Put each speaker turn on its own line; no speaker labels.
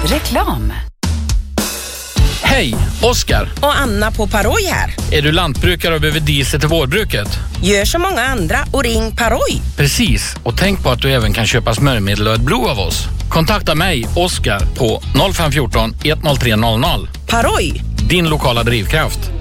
Reklam.
Hej, Oskar.
Och Anna på Paroj här.
Är du lantbrukare och behöver diesel till vårbruket?
Gör som många andra och ring Paroj.
Precis, och tänk på att du även kan köpa smörjmedel och ett blod av oss. Kontakta mig, Oskar, på 0514 103 00.
Paroj.
Din lokala drivkraft.